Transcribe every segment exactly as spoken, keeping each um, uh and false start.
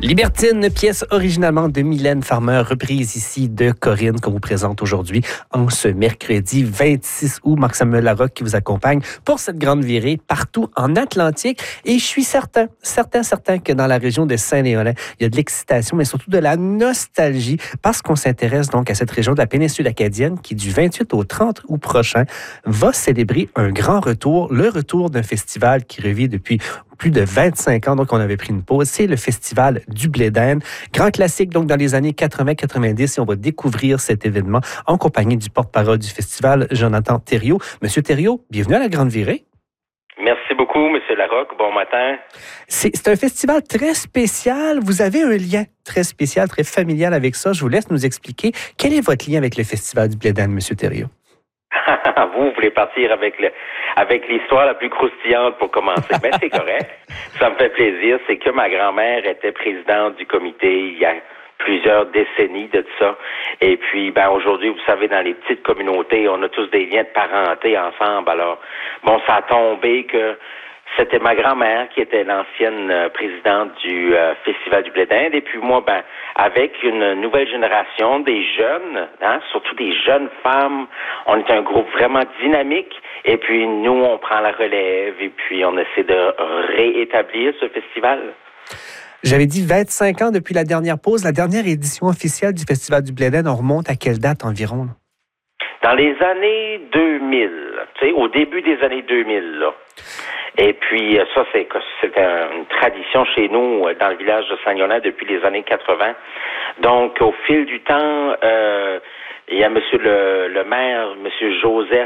Libertine, pièce originalement de Mylène Farmer, reprise ici de Corinne, qu'on vous présente aujourd'hui en ce mercredi vingt-six août. Marc-Samuel Larocque qui vous accompagne pour cette grande virée partout en Atlantique. Et je suis certain, certain, certain que dans la région de Saint-Léonard, il y a de l'excitation, mais surtout de la nostalgie, parce qu'on s'intéresse donc à cette région de la péninsule acadienne qui, du vingt-huit au trente août prochain, va célébrer un grand retour, le retour d'un festival qui revit depuis plus de vingt-cinq ans, donc on avait pris une pause. C'est le Festival du Blé d'Inde. Grand classique, donc dans les années quatre-vingts quatre-vingt-dix, et on va découvrir cet événement en compagnie du porte-parole du festival, Jonathan Thériault. Monsieur Thériault, bienvenue à la Grande Virée. Merci beaucoup, Monsieur Larocque. Bon matin. C'est, c'est un festival très spécial. Vous avez un lien très spécial, très familial avec ça. Je vous laisse nous expliquer. Quel est votre lien avec le Festival du Blé d'Inde, Monsieur Thériault? vous, vous voulez partir avec le, avec l'histoire la plus croustillante pour commencer. Mais c'est correct. Ça me fait plaisir. C'est que ma grand-mère était présidente du comité il y a plusieurs décennies de ça. Et puis, ben, aujourd'hui, vous savez, dans les petites communautés, on a tous des liens de parenté ensemble. Alors, bon, ça a tombé que c'était ma grand-mère qui était l'ancienne euh, présidente du euh, Festival du Blé d'Inde. Et puis moi, ben, avec une nouvelle génération, des jeunes, hein, surtout des jeunes femmes, on est un groupe vraiment dynamique. Et puis nous, on prend la relève et puis on essaie de réétablir ce festival. J'avais dit vingt-cinq ans depuis la dernière pause. La dernière édition officielle du Festival du Blé d'Inde, on remonte à quelle date environ? Là? Dans les années deux mille, tu sais, au début des années deux mille, là. Et puis, ça, c'est, c'est une tradition chez nous, dans le village de Saint-Léonard, depuis les années quatre-vingts. Donc, au fil du temps, euh, il y a monsieur le, le maire, monsieur Joseph,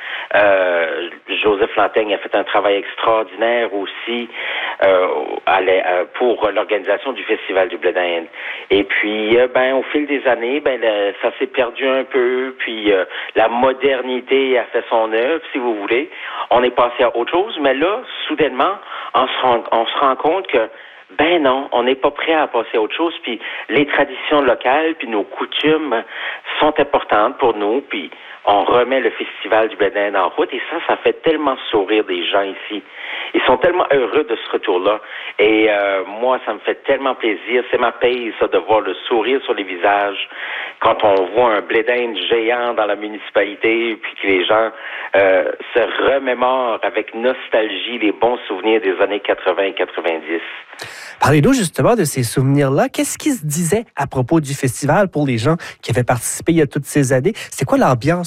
euh, Joseph Lantaigne a fait un travail extraordinaire aussi euh, pour l'organisation du Festival du Blé d'Inde. Et puis, euh, ben, au fil des années, ben, le, ça s'est perdu un peu. Puis, euh, la modernité a fait son œuvre, si vous voulez. On est passé à autre chose, mais là, soudainement, on se rend, on se rend compte que ben non, on n'est pas prêt à passer à autre chose. Puis les traditions locales, puis nos coutumes sont importantes pour nous. Puis on remet le Festival du Blé d'Inde en route. Et ça, ça fait tellement sourire des gens ici. Ils sont tellement heureux de ce retour-là. Et euh, moi, ça me fait tellement plaisir. C'est ma paye, ça, de voir le sourire sur les visages quand on voit un blé d'Inde géant dans la municipalité, puis que les gens euh, se remémorent avec nostalgie les bons souvenirs des années quatre-vingts et quatre-vingt-dix. Parlez-nous justement de ces souvenirs-là. Qu'est-ce qui se disait à propos du festival pour les gens qui avaient participé il y a toutes ces années? C'est quoi l'ambiance